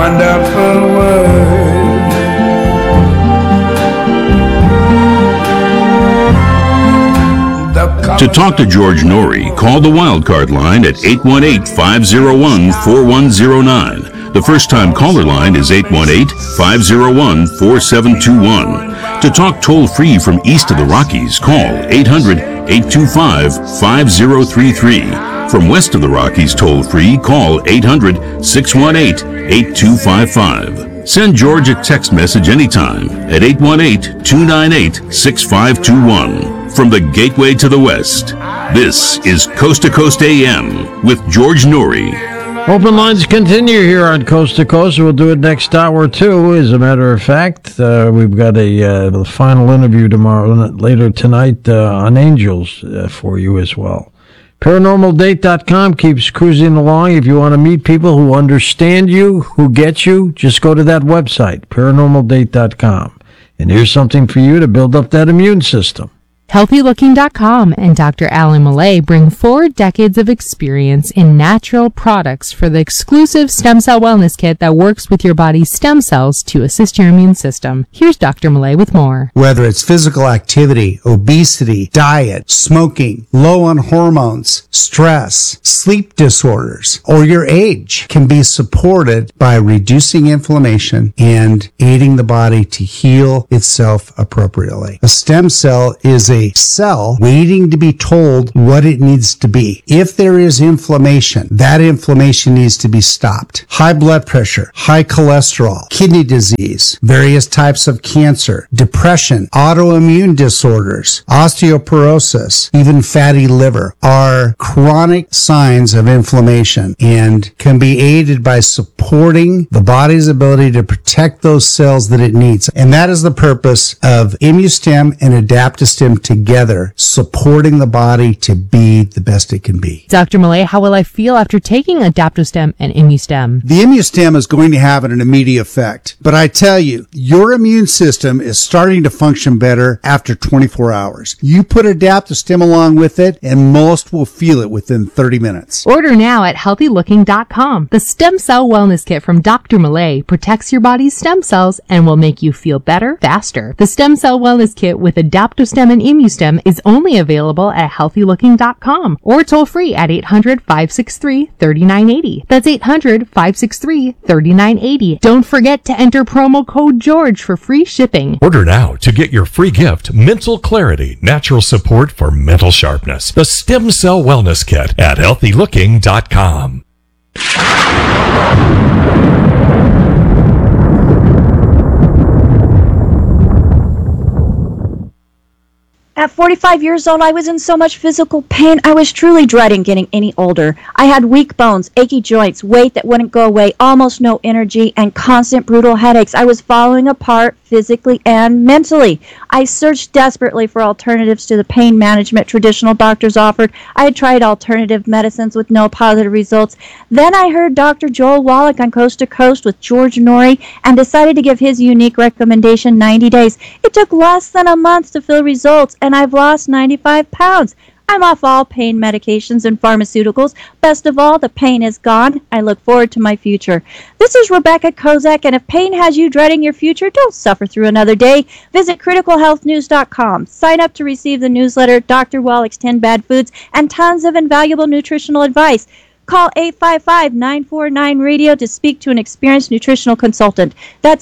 wonderful world. To talk to George Norrie, call the Wildcard line at 818-501-4109. The first-time caller line is 818-501-4721. To talk toll-free from east of the Rockies, call 800-825-5033. From west of the Rockies toll-free, call 800-618-8255. Send George a text message anytime at 818-298-6521. From the Gateway to the West, this is Coast to Coast AM with George Norrie. Open lines continue here on Coast to Coast. We'll do it next hour, too. As a matter of fact, we've got a final interview later tonight on angels for you as well. ParanormalDate.com keeps cruising along. If you want to meet people who understand you, who get you, just go to that website, ParanormalDate.com. And here's something for you to build up that immune system. HealthyLooking.com and Dr. Alan Millay bring 4 decades of experience in natural products for the exclusive Stem Cell Wellness Kit that works with your body's stem cells to assist your immune system. Here's Dr. Millay with more. Whether it's physical activity, obesity, diet, smoking, low on hormones, stress, sleep disorders, or your age can be supported by reducing inflammation and aiding the body to heal itself appropriately. A stem cell is a cell waiting to be told what it needs to be. If there is inflammation, that inflammation needs to be stopped. High blood pressure, high cholesterol, kidney disease, various types of cancer, depression, autoimmune disorders, osteoporosis, even fatty liver are chronic signs of inflammation and can be aided by supporting the body's ability to protect those cells that it needs. And that is the purpose of ImmuStem and Adaptostem together, supporting the body to be the best it can be. Dr. Millay, how will I feel after taking Adaptostem and ImmuStem? The ImmuStem is going to have an immediate effect, but I tell you, your immune system is starting to function better after 24 hours. You put Adaptostem along with it, and most will feel it within 30 minutes. Order now at HealthyLooking.com. The Stem Cell Wellness Kit from Dr. Millay protects your body's stem cells and will make you feel better, faster. The Stem Cell Wellness Kit with Adaptostem and ImmuStem is only available at HealthyLooking.com or toll free at 800-563-3980. That's 800-563-3980. Don't forget to enter promo code GEORGE for free shipping. Order now to get your free gift, Mental Clarity, Natural Support for Mental Sharpness. The Stem Cell Wellness Kit at HealthyLooking.com. At 45 years old, I was in so much physical pain, I was truly dreading getting any older. I had weak bones, achy joints, weight that wouldn't go away, almost no energy, and constant brutal headaches. I was falling apart physically and mentally. I searched desperately for alternatives to the pain management traditional doctors offered. I had tried alternative medicines with no positive results. Then I heard Dr. Joel Wallach on Coast to Coast with George Norrie and decided to give his unique recommendation 90 days. It took less than a month to feel results, and I've lost 95 pounds. I'm off all pain medications and pharmaceuticals. Best of all, the pain is gone. I look forward to my future. This is Rebecca Kozak, and if pain has you dreading your future, don't suffer through another day. Visit criticalhealthnews.com. Sign up to receive the newsletter, Dr. Wallach's 10 Bad Foods, and tons of invaluable nutritional advice. Call 855-949-RADIO to speak to an experienced nutritional consultant. That's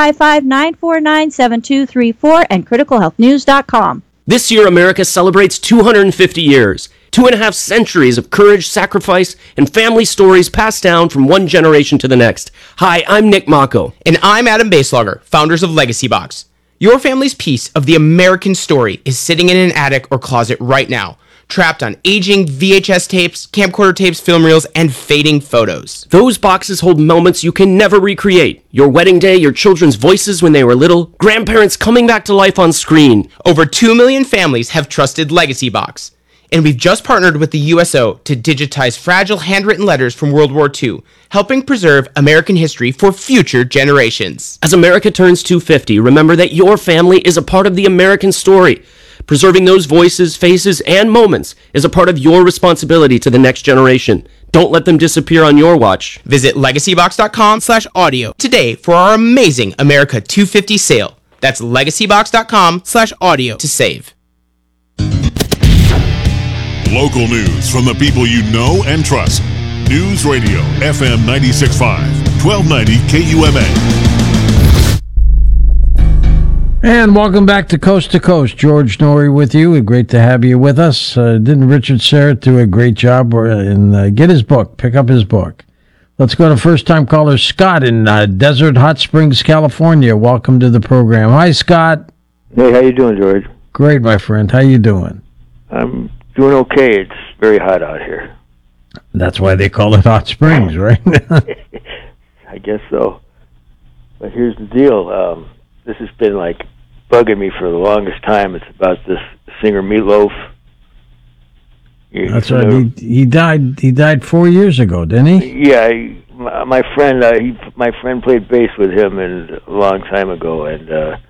855-949-7234 and criticalhealthnews.com. This year, America celebrates 250 years, 2.5 centuries of courage, sacrifice, and family stories passed down from one generation to the next. Hi, I'm Nick Mako. And I'm Adam Baselogger, founders of Legacy Box. Your family's piece of the American story is sitting in an attic or closet right now, trapped on aging VHS tapes, camcorder tapes, film reels, and fading photos. Those boxes hold moments you can never recreate. Your wedding day, your children's voices when they were little, grandparents coming back to life on screen. Over 2 million families have trusted Legacy Box. And we've just partnered with the USO to digitize fragile handwritten letters from World War II, helping preserve American history for future generations. As America turns 250, remember that your family is a part of the American story. Preserving those voices, faces, and moments is a part of your responsibility to the next generation. Don't let them disappear on your watch. Visit legacybox.com/audio today for our amazing America 250 sale. That's legacybox.com/audio to save. Local news from the people you know and trust. News Radio, FM 96.5, 1290 KUMA. And welcome back to Coast. George Norrie with you. Great to have you with us. Didn't Richard Serrett do a great job? And get his book. Pick up his book. Let's go to first-time caller Scott in Desert Hot Springs, California. Welcome to the program. Hi, Scott. Hey, how you doing, George? Great, my friend. How you doing? I'm doing okay. It's very hot out here. That's why they call it Hot Springs, right? I guess so. But here's the deal. This has been like bugging me for the longest time. It's about this singer Meatloaf. That's right. He died 4 years ago, didn't he? Yeah, my friend played bass with him a long time ago, and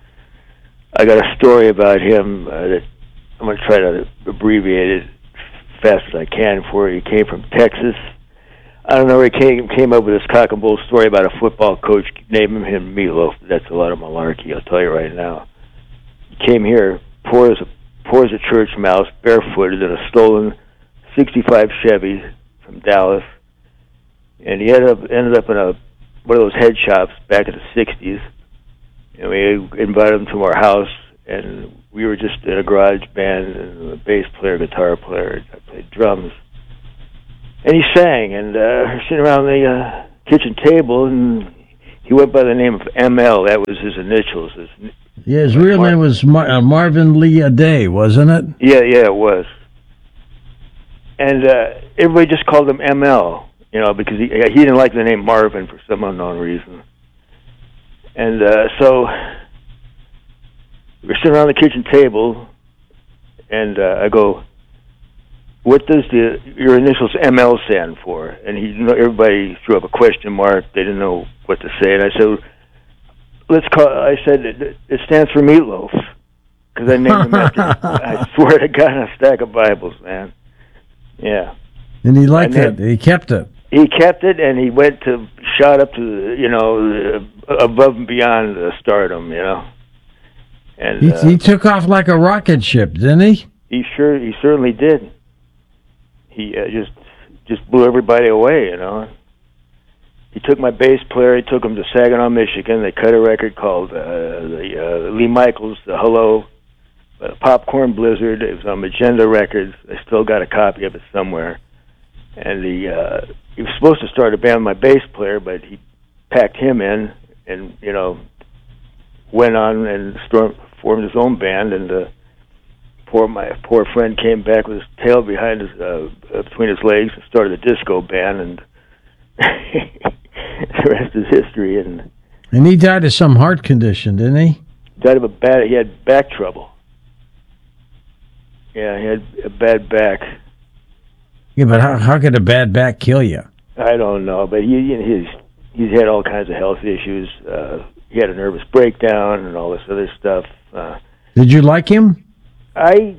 I got a story about him that I'm going to try to abbreviate it as fast as I can for you. He came from Texas. I don't know where he came up with this cock and bull story about a football coach naming him Meatloaf. That's a lot of malarkey, I'll tell you right now. He came here, poor as a church mouse, barefooted in a stolen 65 Chevy from Dallas, and he ended up in one of those head shops back in the 60s, and we invited him to our house, and we were just in a garage band, and a bass player, guitar player, I played drums. And he sang, and we're sitting around the kitchen table, and he went by the name of ML. That was his initials. His real name was Marvin Lee Day, wasn't it? Yeah, it was. And everybody just called him ML, because he didn't like the name Marvin for some unknown reason. And so we're sitting around the kitchen table, and I go, "What does your initials ML stand for?" And everybody threw up a question mark. They didn't know what to say. And I said, I said, it stands for Meatloaf. Because I named him after, I swear to God, a stack of Bibles, man. Yeah. And he liked it. He kept it. He kept it, and he shot up to, above and beyond stardom, And he took off like a rocket ship, didn't he? He certainly did. He just blew everybody away, He took my bass player. He took him to Saginaw, Michigan. They cut a record called Lee Michaels, the Hello, Popcorn Blizzard. It was on Magenta Records. I still got a copy of it somewhere. And he was supposed to start a band with my bass player, but he packed him in and, went on and formed his own band. And my poor friend came back with his tail behind between his legs and started a disco band, and the rest is history. And he died of some heart condition, didn't he? He had back trouble. Yeah, he had a bad back. Yeah, but how could a bad back kill you? I don't know, but he's had all kinds of health issues. He had a nervous breakdown and all this other stuff. Did you like him? I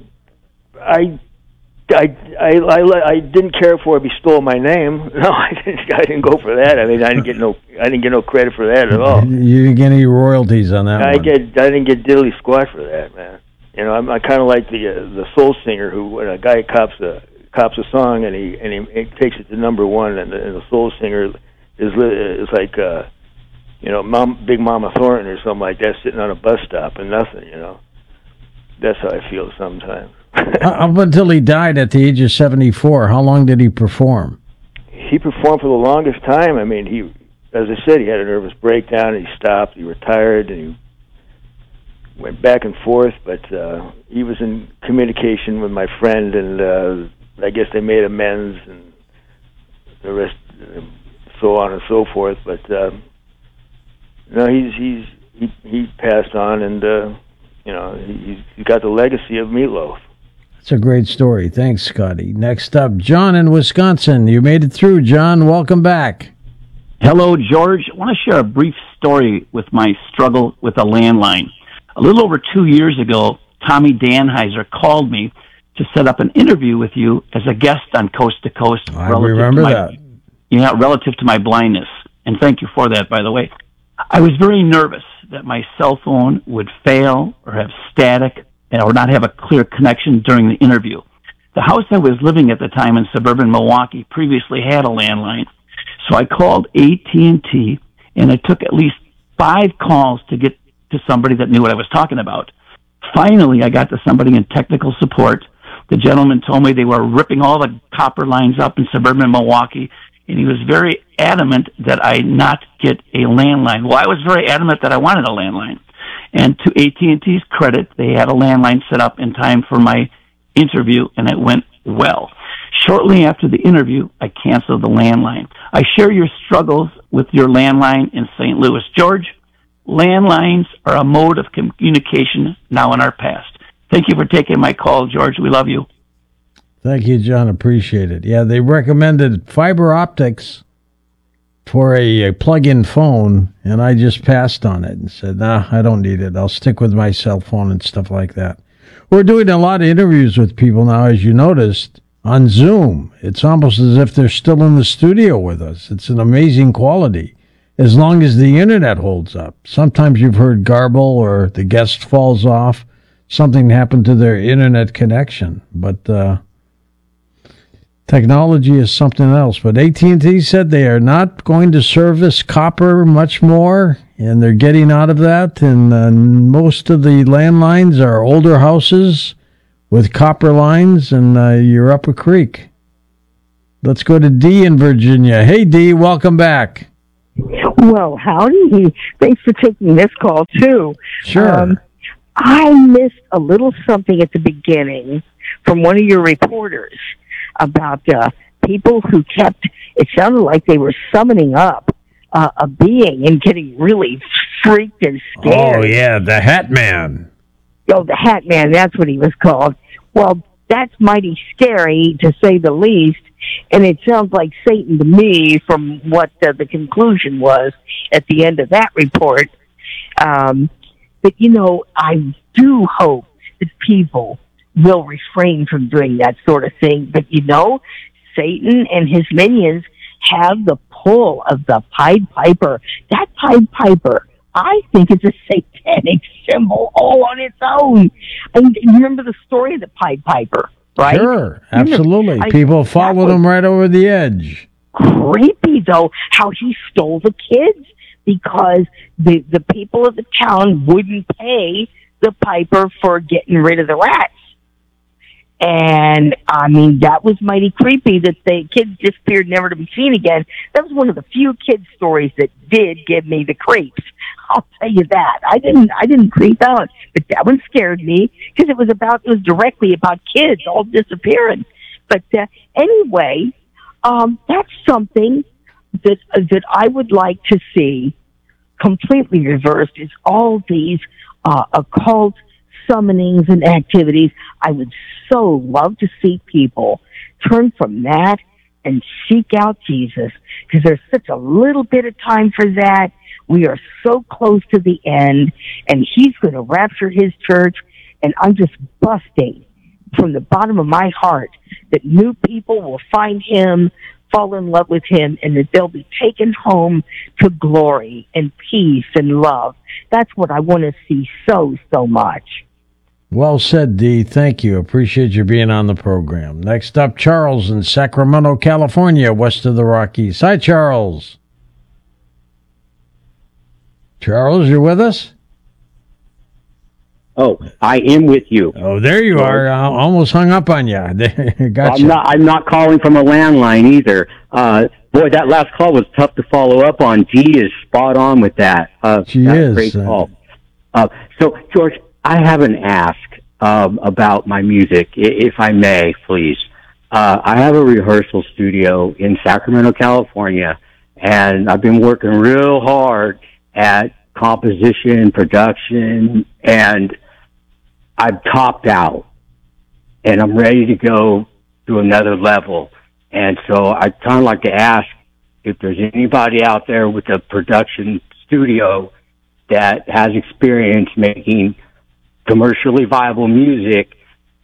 didn't care for if he stole my name. No, I didn't go for that. I mean, I didn't get no credit for that at all. You didn't get any royalties on that one. I didn't get diddly squat for that, man. I'm kind of like the soul singer who, when a guy cops a song and he takes it to number one, and the soul singer is like Big Mama Thornton or something like that, sitting on a bus stop and nothing. That's how I feel sometimes. Up until he died at the age of 74, how long did he perform? He performed for the longest time. I mean, as I said, he had a nervous breakdown, and he stopped, he retired, and he went back and forth, but he was in communication with my friend, and I guess they made amends, and the rest, so on and so forth, but no, he passed on, and he got the legacy of Meatloaf. It's a great story. Thanks, Scotty. Next up, John in Wisconsin. You made it through, John. Welcome back. Hello, George. I want to share a brief story with my struggle with a landline. A little over 2 years ago, Tommy Danheiser called me to set up an interview with you as a guest on Coast to Coast. I remember that. Yeah, relative to my blindness. And thank you for that, by the way. I was very nervous that my cell phone would fail or have static or not have a clear connection during the interview. The house I was living at the time in suburban Milwaukee previously had a landline. So I called AT&T, and it took at least 5 calls to get to somebody that knew what I was talking about. Finally, I got to somebody in technical support. The gentleman told me they were ripping all the copper lines up in suburban Milwaukee, and he was very adamant that I not get a landline. Well, I was very adamant that I wanted a landline. And to AT&T's credit, they had a landline set up in time for my interview, and it went well. Shortly after the interview, I canceled the landline. I share your struggles with your landline in St. Louis. George, landlines are a mode of communication now in our past. Thank you for taking my call, George. We love you. Thank you, John. Appreciate it. Yeah, they recommended fiber optics for a plug-in phone, and I just passed on it and said, nah, I don't need it. I'll stick with my cell phone and stuff like that. We're doing a lot of interviews with people now, as you noticed, on Zoom. It's almost as if they're still in the studio with us. It's an amazing quality, as long as the internet holds up. Sometimes you've heard garble or the guest falls off. Something happened to their internet connection. But technology is something else. But AT&T said they are not going to service copper much more, and they're getting out of that. And most of the landlines are older houses with copper lines, and you're up a creek. Let's go to Dee in Virginia. Hey, Dee, welcome back. Well, howdy. Thanks for taking this call, too. Sure. I missed a little something at the beginning from one of your reporters about people who kept, it sounded like they were summoning up a being and getting really freaked and scared. Oh, yeah, the Hat Man. Oh, the Hat Man, that's what he was called. Well, that's mighty scary, to say the least, and it sounds like Satan to me from what the conclusion was at the end of that report. But, you know, I do hope that people will refrain from doing that sort of thing. But, you know, Satan and his minions have the pull of the Pied Piper. That Pied Piper, I think, is a satanic symbol all on its own. And you remember the story of the Pied Piper, right? Sure, absolutely. People followed him right over the edge. Creepy, though, how he stole the kids because the people of the town wouldn't pay the piper for getting rid of the rats. And, I mean, that was mighty creepy that the kids disappeared, never to be seen again. That was one of the few kids' stories that did give me the creeps. I'll tell you that. I didn't creep out, but that one scared me because it was directly about kids all disappearing. But, anyway, that's something that I would like to see completely reversed is all these occult summonings and activities. I would so love to see people turn from that and seek out Jesus, because there's such a little bit of time for that. We are so close to the end, and he's going to rapture his church, and I'm just busting from the bottom of my heart that new people will find him, fall in love with him, and that they'll be taken home to glory and peace and love. That's what I want to see so much. Well said, Dee. Thank you. Appreciate you being on the program. Next up, Charles in Sacramento, California, west of the Rockies. Hi, Charles. Charles, you're with us? Oh, I am with you. Oh, there you are. I almost hung up on you. Gotcha. I'm not calling from a landline either. Boy, that last call was tough to follow up on. Dee is spot on with that. She that's is. A great call. So, George, I have an ask about my music, if I may, please. I have a rehearsal studio in Sacramento, California, and I've been working real hard at composition, production, and I've topped out, and I'm ready to go to another level. And so I'd kind of like to ask if there's anybody out there with a production studio that has experience making commercially viable music.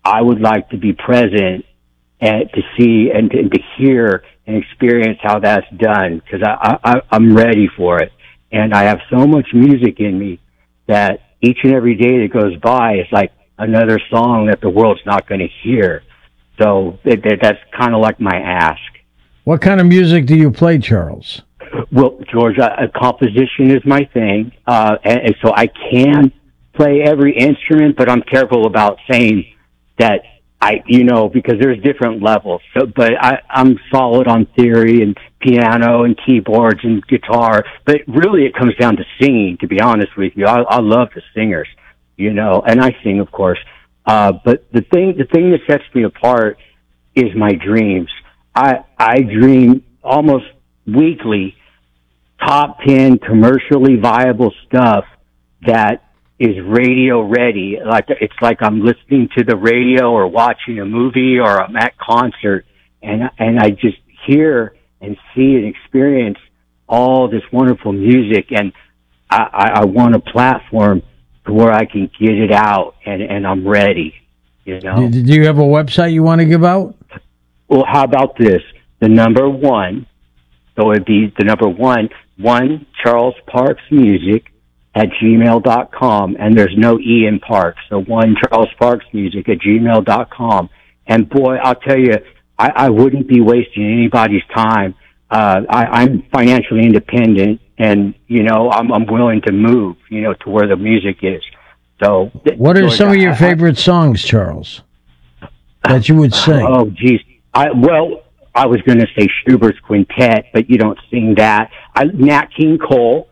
I would like to be present and to see and to hear and experience how that's done, because I'm ready for it. And I have so much music in me that each and every day that goes by is like another song that the world's not going to hear. So that's kind of like my ask. What kind of music do you play, Charles? Well, George, composition is my thing, and so I can play every instrument, but I'm careful about saying that because there's different levels. So, but I'm solid on theory and piano and keyboards and guitar. But really, it comes down to singing. To be honest with you, I love the singers, and I sing, of course. But the thing that sets me apart is my dreams. I dream almost weekly, top 10 commercially viable stuff that is radio ready. It's like I'm listening to the radio or watching a movie or I'm at concert, and I just hear and see and experience all this wonderful music, and I want a platform to where I can get it out, and I'm ready. Do you have a website you want to give out? Well, how about this? The number 1. So it'd be the number 1 Charles Parks Music at gmail.com, and there's no E in Parks. So 1 Charles Parks Music at gmail.com. And boy, I'll tell you, I wouldn't be wasting anybody's time. I'm financially independent, and I'm willing to move, to where the music is. So, what are some of your favorite songs, Charles, that you would sing? Oh, geez. I was going to say Schubert's Quintet, but you don't sing that. Nat King Cole,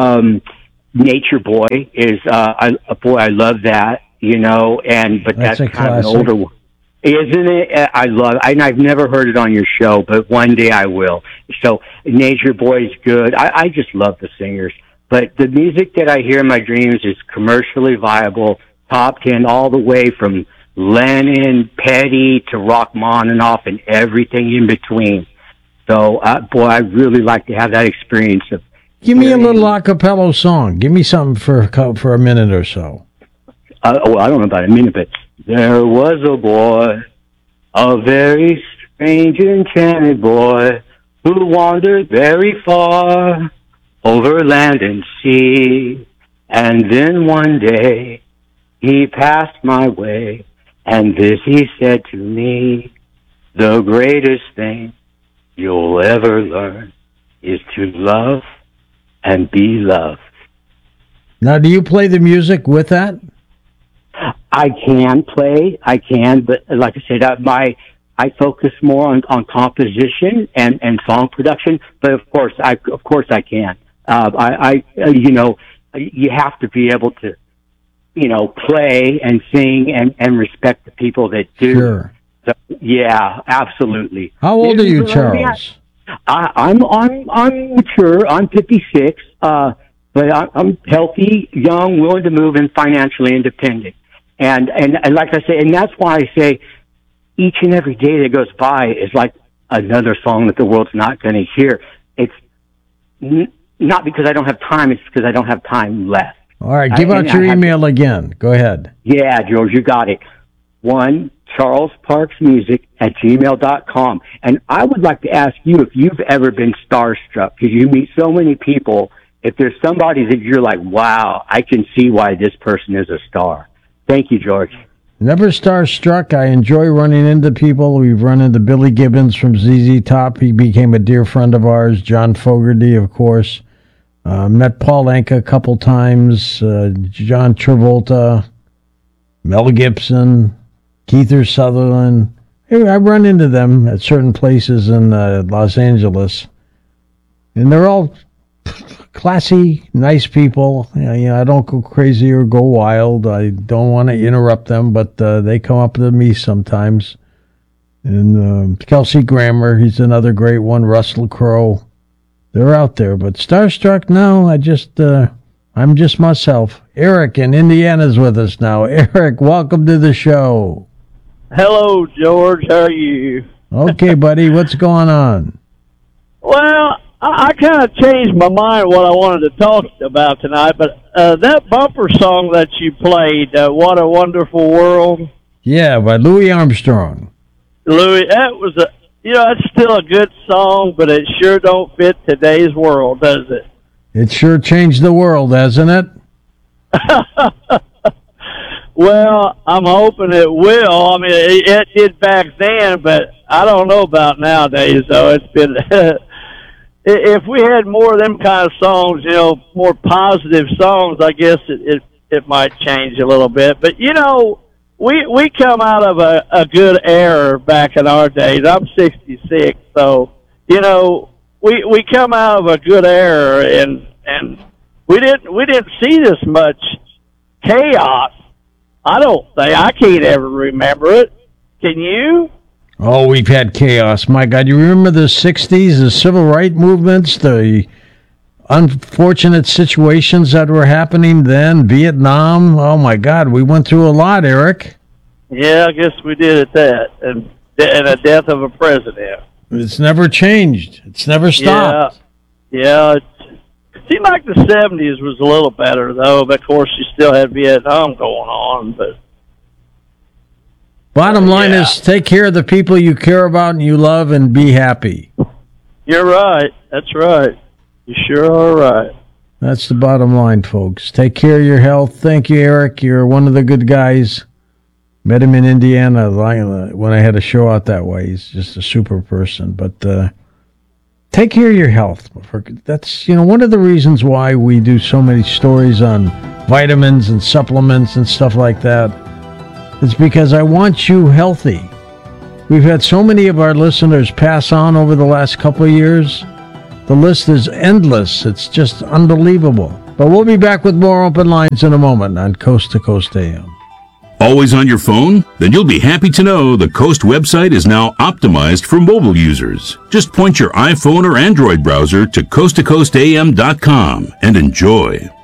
Nature Boy is I love that, but that's kind of an older one, isn't it? I've never heard it on your show, but one day I will. So Nature Boy is good. I just love the singers, but the music that I hear in my dreams is commercially viable, top 10 all the way from Lennon, Petty to Rachmaninoff and everything in between. So, I'd really like to have that experience of. Give me a little a cappella song. Give me something for a minute or so. I don't know about a minute, but there was a boy, a very strange, enchanted boy, who wandered very far over land and sea. And then one day he passed my way, and this he said to me: the greatest thing you'll ever learn is to love and be loved. Now, do you play the music with that? I can, but like I said, I focus more on composition and song production. But of course I can. You have to be able to, play and sing and respect the people that do. Sure. So, yeah, absolutely. How old are you, Charles? I'm mature. I'm 56, but I'm healthy, young, willing to move, and financially independent. And like I say, and that's why I say each and every day that goes by is like another song that the world's not going to hear. It's not because I don't have time; it's because I don't have time left. All right, give out your email again. Go ahead. Yeah, George, you got it. 1 Charles Parks Music at gmail.com. And I would like to ask you if you've ever been starstruck, because you meet so many people. If there's somebody that you're like, wow, I can see why this person is a star. Thank you, George. Never starstruck. I enjoy running into people. We've run into Billy Gibbons from ZZ Top. He became a dear friend of ours. John Fogerty, of course. Met Paul Anka a couple times. John Travolta. Mel Gibson. Keith Sutherland. I run into them at certain places in Los Angeles. And they're all classy, nice people. I don't go crazy or go wild. I don't want to interrupt them, but they come up to me sometimes. And Kelsey Grammer, he's another great one. Russell Crowe. They're out there. But starstruck, no, I'm just myself. Eric in Indiana's with us now. Eric, welcome to the show. Hello, George. How are you? Okay, buddy. What's going on? Well, I kind of changed my mind what I wanted to talk about tonight, but that bumper song that you played, What a Wonderful World. Yeah, by Louis Armstrong. Louis, that was that's still a good song, but it sure don't fit today's world, does it? It sure changed the world, hasn't it? Well, I'm hoping it will. I mean, it did back then, but I don't know about nowadays, though. It's been... if we had more of them kind of songs, more positive songs, I guess it might change a little bit. But, we come out of a good era back in our days. I'm 66, so, we come out of a good era, and we didn't see this much chaos. I don't think. I can't ever remember it. Can you? Oh, we've had chaos. My God, you remember the 60s, the civil rights movements, the unfortunate situations that were happening then, Vietnam. Oh, my God, we went through a lot, Eric. Yeah, I guess we did at that. And the death of a president. It's never changed. It's never stopped. Yeah. It seemed like the 70s was a little better, though. But, of course, you still had Vietnam going on, but... Bottom line is take care of the people you care about and you love and be happy. You're right. That's right. You sure are right. That's the bottom line, folks. Take care of your health. Thank you, Eric. You're one of the good guys. Met him in Indiana when I had a show out that way. He's just a super person. But take care of your health. That's, one of the reasons why we do so many stories on vitamins and supplements and stuff like that. It's because I want you healthy. We've had so many of our listeners pass on over the last couple of years. The list is endless. It's just unbelievable. But we'll be back with more open lines in a moment on Coast to Coast AM. Always on your phone? Then you'll be happy to know the Coast website is now optimized for mobile users. Just point your iPhone or Android browser to coasttocoastam.com and enjoy.